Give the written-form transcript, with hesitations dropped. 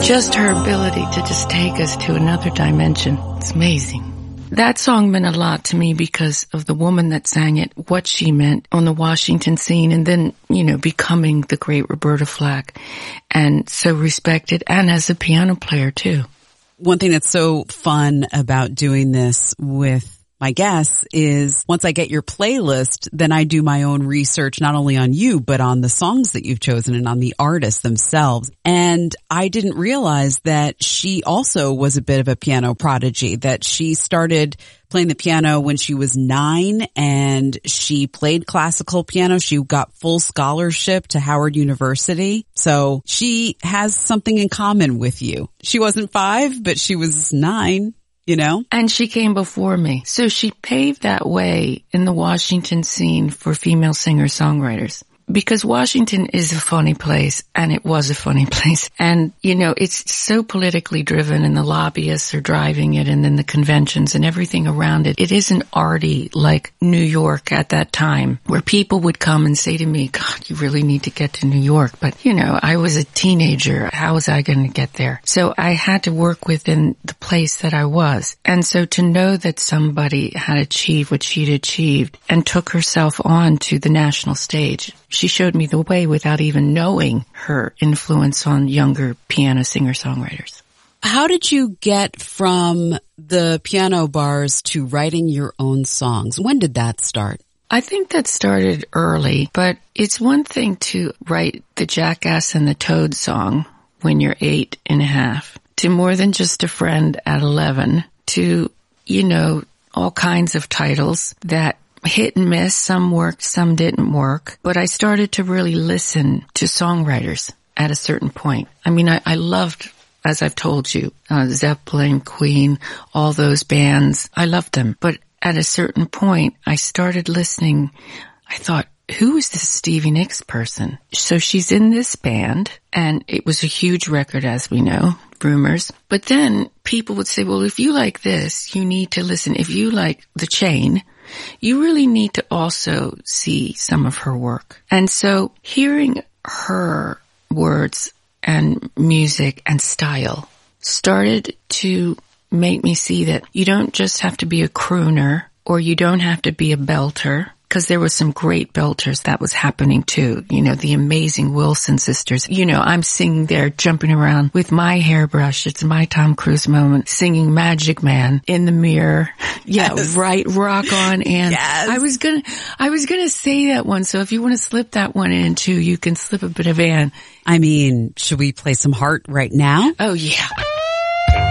Just her ability to just take us to another dimension. It's amazing. That song meant a lot to me because of the woman that sang it, what she meant on the Washington scene, and then, becoming the great Roberta Flack, and so respected, and as a piano player too. One thing that's so fun about doing this with my guests is once I get your playlist, then I do my own research, not only on you, but on the songs that you've chosen and on the artists themselves. And I didn't realize that she also was a bit of a piano prodigy, that she started playing the piano when she was 9 and she played classical piano. She got full scholarship to Howard University. So she has something in common with you. She wasn't 5, but she was 9. And she came before me. So she paved that way in the Washington scene for female singer-songwriters. Because Washington is a funny place, and it was a funny place. And, it's so politically driven, and the lobbyists are driving it, and then the conventions and everything around it. It isn't arty like New York at that time, where people would come and say to me, God, you really need to get to New York. But, I was a teenager. How was I going to get there? So I had to work within the place that I was. And so to know that somebody had achieved what she'd achieved and took herself on to the national stage, she showed me the way without even knowing her influence on younger piano singer-songwriters. How did you get from the piano bars to writing your own songs? When did that start? I think that started early, but it's one thing to write the Jackass and the Toad song when you're 8 and a half, to More Than Just a Friend at 11, to, all kinds of titles that hit and miss. Some worked, some didn't work. But I started to really listen to songwriters at a certain point. I loved, as I've told you, Zeppelin, Queen, all those bands. I loved them. But at a certain point, I started listening. I thought, who is this Stevie Nicks person? So she's in this band, and it was a huge record, as we know, Rumors. But then people would say, well, if you like this, you need to listen. If you like The Chain, you really need to also see some of her work. And so hearing her words and music and style started to make me see that you don't just have to be a crooner, or you don't have to be a belter, because there was some great belters that was happening too. The amazing Wilson sisters. I'm singing there, jumping around with my hairbrush. It's my Tom Cruise moment, singing Magic Man in the mirror. Yeah, yes. Right. Rock on. And yes. I was gonna say that one. So if you want to slip that one in too, you can slip a bit of Ann. Should we play some Heart right now? Oh yeah.